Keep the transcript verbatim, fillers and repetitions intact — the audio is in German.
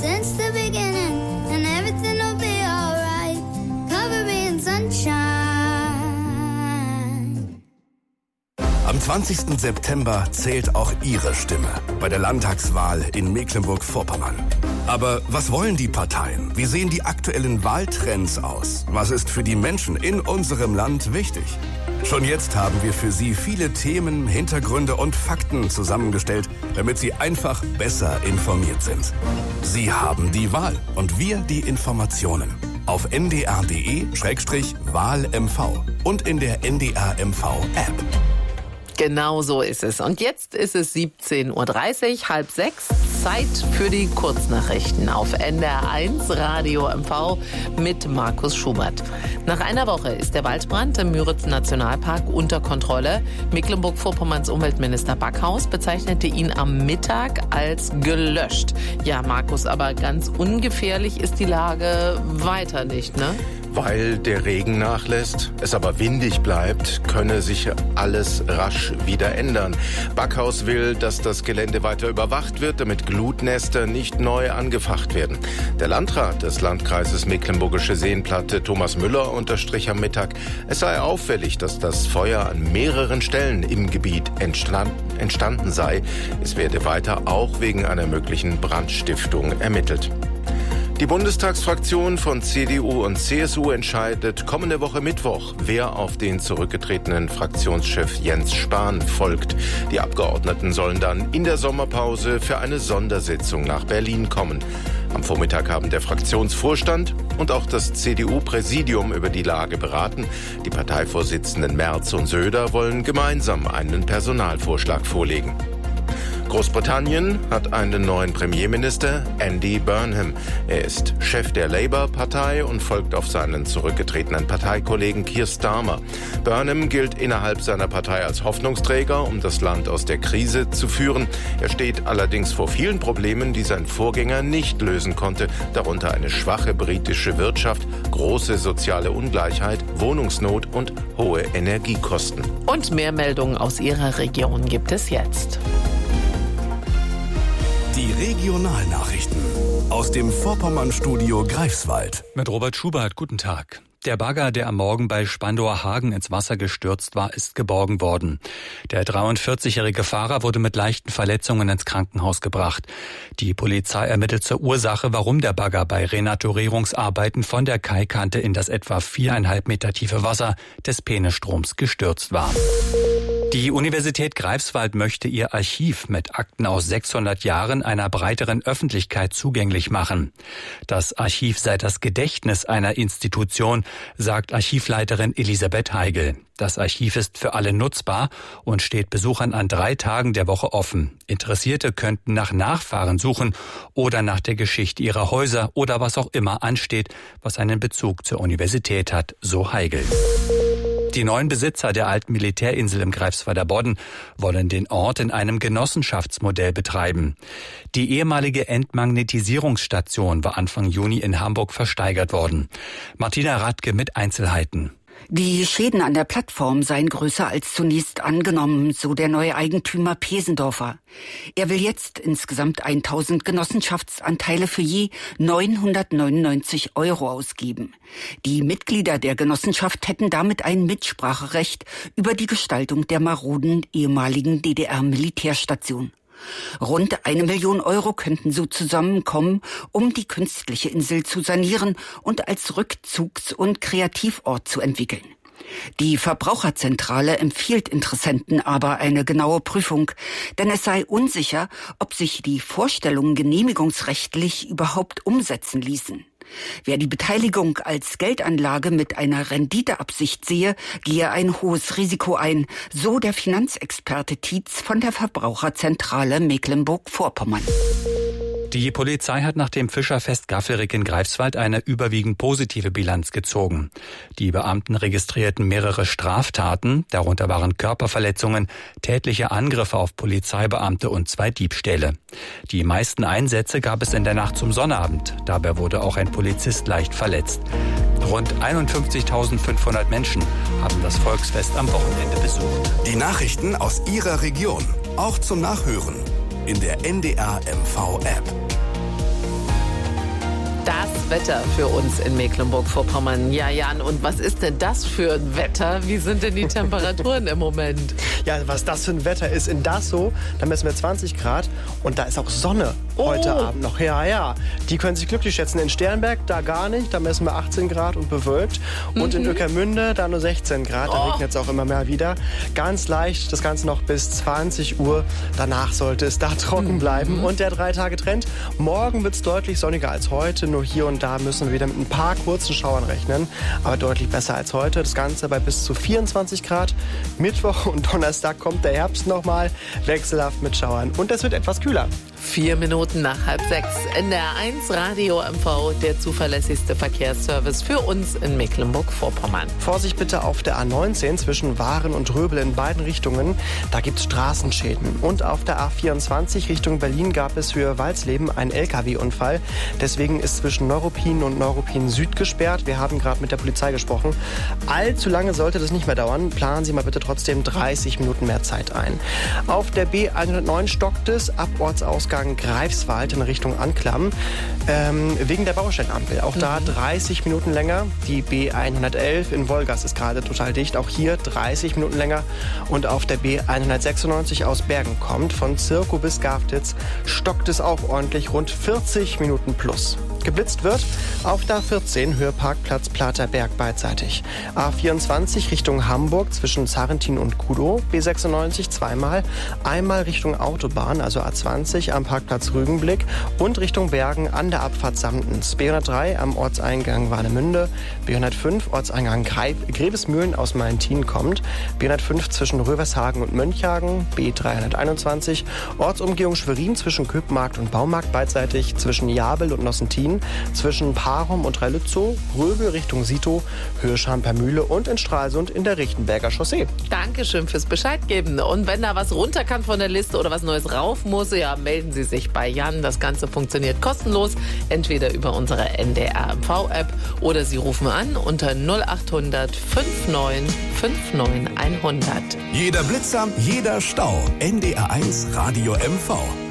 since the beginning, and everything will be alright. Cover me in sunshine. Am zwanzigsten September zählt auch Ihre Stimme bei der Landtagswahl in Mecklenburg-Vorpommern. Aber was wollen die Parteien? Wie sehen die aktuellen Wahltrends aus? Was ist für die Menschen in unserem Land wichtig? Schon jetzt haben wir für Sie viele Themen, Hintergründe und Fakten zusammengestellt, damit Sie einfach besser informiert sind. Sie haben die Wahl und wir die Informationen. Auf n d r punkt d e Schrägstrich Wahl M V und in der N D R M V App. Genau so ist es. Und jetzt ist es siebzehn Uhr dreißig, halb sechs. Zeit für die Kurznachrichten auf N D R eins Radio M V mit Markus Schubert. Nach einer Woche ist der Waldbrand im Müritz-Nationalpark unter Kontrolle. Mecklenburg-Vorpommerns Umweltminister Backhaus bezeichnete ihn am Mittag als gelöscht. Ja, Markus, aber ganz ungefährlich ist die Lage weiter nicht, ne? Weil der Regen nachlässt, es aber windig bleibt, könne sich alles rasch wieder ändern. Backhaus will, dass das Gelände weiter überwacht wird, damit Glutnester nicht neu angefacht werden. Der Landrat des Landkreises Mecklenburgische Seenplatte, Thomas Müller, unterstrich am Mittag, es sei auffällig, dass das Feuer an mehreren Stellen im Gebiet entstanden, entstanden sei. Es werde weiter auch wegen einer möglichen Brandstiftung ermittelt. Die Bundestagsfraktion von C D U und C S U entscheidet kommende Woche Mittwoch, wer auf den zurückgetretenen Fraktionschef Jens Spahn folgt. Die Abgeordneten sollen dann in der Sommerpause für eine Sondersitzung nach Berlin kommen. Am Vormittag haben der Fraktionsvorstand und auch das C D U-Präsidium über die Lage beraten. Die Parteivorsitzenden Merz und Söder wollen gemeinsam einen Personalvorschlag vorlegen. Großbritannien hat einen neuen Premierminister, Andy Burnham. Er ist Chef der Labour-Partei und folgt auf seinen zurückgetretenen Parteikollegen Keir Starmer. Burnham gilt innerhalb seiner Partei als Hoffnungsträger, um das Land aus der Krise zu führen. Er steht allerdings vor vielen Problemen, die sein Vorgänger nicht lösen konnte, darunter eine schwache britische Wirtschaft, große soziale Ungleichheit, Wohnungsnot und hohe Energiekosten. Und mehr Meldungen aus Ihrer Region gibt es jetzt. Die Regionalnachrichten aus dem Vorpommern-Studio Greifswald. Mit Robert Schubert, guten Tag. Der Bagger, der am Morgen bei Spandauer Hagen ins Wasser gestürzt war, ist geborgen worden. Der dreiundvierzigjährige Fahrer wurde mit leichten Verletzungen ins Krankenhaus gebracht. Die Polizei ermittelt zur Ursache, warum der Bagger bei Renaturierungsarbeiten von der Kaikante in das etwa viereinhalb Meter tiefe Wasser des Peenestroms gestürzt war. Die Universität Greifswald möchte ihr Archiv mit Akten aus sechshundert Jahren einer breiteren Öffentlichkeit zugänglich machen. Das Archiv sei das Gedächtnis einer Institution, sagt Archivleiterin Elisabeth Heigel. Das Archiv ist für alle nutzbar und steht Besuchern an drei Tagen der Woche offen. Interessierte könnten nach Nachfahren suchen oder nach der Geschichte ihrer Häuser oder was auch immer ansteht, was einen Bezug zur Universität hat, so Heigel. Die neuen Besitzer der alten Militärinsel im Greifswalder Bodden wollen den Ort in einem Genossenschaftsmodell betreiben. Die ehemalige Entmagnetisierungsstation war Anfang Juni in Hamburg versteigert worden. Martina Radke mit Einzelheiten. Die Schäden an der Plattform seien größer als zunächst angenommen, so der neue Eigentümer Pesendorfer. Er will jetzt insgesamt tausend Genossenschaftsanteile für je neunhundertneunundneunzig Euro ausgeben. Die Mitglieder der Genossenschaft hätten damit ein Mitspracherecht über die Gestaltung der maroden ehemaligen D D R-Militärstation. Rund eine Million Euro könnten so zusammenkommen, um die künstliche Insel zu sanieren und als Rückzugs- und Kreativort zu entwickeln. Die Verbraucherzentrale empfiehlt Interessenten aber eine genaue Prüfung, denn es sei unsicher, ob sich die Vorstellungen genehmigungsrechtlich überhaupt umsetzen ließen. Wer die Beteiligung als Geldanlage mit einer Renditeabsicht sehe, gehe ein hohes Risiko ein, so der Finanzexperte Tietz von der Verbraucherzentrale Mecklenburg-Vorpommern. Die Polizei hat nach dem Fischerfest Gaffelrick in Greifswald eine überwiegend positive Bilanz gezogen. Die Beamten registrierten mehrere Straftaten, darunter waren Körperverletzungen, tätliche Angriffe auf Polizeibeamte und zwei Diebstähle. Die meisten Einsätze gab es in der Nacht zum Sonnabend. Dabei wurde auch ein Polizist leicht verletzt. Rund einundfünfzigtausendfünfhundert Menschen haben das Volksfest am Wochenende besucht. Die Nachrichten aus Ihrer Region, auch zum Nachhören in der N D R M V App. Das Wetter für uns in Mecklenburg-Vorpommern. Ja, Jan, und was ist denn das für ein Wetter? Wie sind denn die Temperaturen im Moment? Ja, was das für ein Wetter ist in Dassow, da messen wir zwanzig Grad und da ist auch Sonne heute Oh. Abend noch. Ja, ja. Die können sich glücklich schätzen. In Sternberg da gar nicht, da messen wir achtzehn Grad und bewölkt. Und in Ueckermünde da nur sechzehn Grad, da Oh. regnet es auch immer mehr wieder. Ganz leicht, das Ganze noch bis zwanzig Uhr. Danach sollte es da trocken bleiben. Und der Drei-Tage-Trend, morgen wird es deutlich sonniger als heute. Nur hier und da müssen wir wieder mit ein paar kurzen Schauern rechnen. Aber deutlich besser als heute. Das Ganze bei bis zu vierundzwanzig Grad. Mittwoch und Donnerstag kommt der Herbst nochmal. Wechselhaft mit Schauern. Und es wird etwas kühler. Vier Minuten nach halb sechs. N D R eins Radio M V, der zuverlässigste Verkehrsservice für uns in Mecklenburg-Vorpommern. Vorsicht bitte auf der A neunzehn zwischen Waren und Röbel in beiden Richtungen. Da gibt es Straßenschäden. Und auf der A vierundzwanzig Richtung Berlin gab es für Walsleben einen L K W-Unfall. Deswegen ist zwischen Neuruppin und Neuruppin Süd gesperrt. Wir haben gerade mit der Polizei gesprochen. Allzu lange sollte das nicht mehr dauern. Planen Sie mal bitte trotzdem dreißig Minuten mehr Zeit ein. Auf der B hundertneun stockt es ab Ortsausgang Greifswald in Richtung Anklam. Ähm, wegen der Baustellenampel. Auch da dreißig Minuten länger. Die B hundertelf in Wolgast ist gerade total dicht. Auch hier dreißig Minuten länger. Und auf der B hundertsechsundneunzig aus Bergen kommt von Zirkow bis Gaftitz stockt es auch ordentlich, rund vierzig Minuten plus. Geblitzt wird auf der A vierzehn Höheparkplatz Platerberg beidseitig. A vierundzwanzig Richtung Hamburg zwischen Zarrentin und Kudow. B sechsundneunzig zweimal. Einmal Richtung Autobahn, also A zwanzig am Parkplatz Rügenblick und Richtung Bergen an der Abfahrt Samtens. B hundertdrei am Ortseingang Warnemünde. B hundertfünf Ortseingang Grevesmühlen aus Malentin kommt. B hundertfünf zwischen Rövershagen und Mönchhagen. B dreihunderteinundzwanzig Ortsumgehung Schwerin zwischen Köpmarkt und Baumarkt beidseitig. Zwischen Jabel und Nossentin. Zwischen Parum und Rellitzow, Röbel Richtung Sito, Hirschham-per-Mühle und in Stralsund in der Richtenberger Chaussee. Dankeschön fürs Bescheid geben. Und wenn da was runter kann von der Liste oder was Neues rauf muss, ja, melden Sie sich bei Jan. Das Ganze funktioniert kostenlos, entweder über unsere N D R M V-App oder Sie rufen an unter null achthundert neunundfünfzig neunundfünfzig hundert. Jeder Blitzer, jeder Stau. N D R eins Radio M V.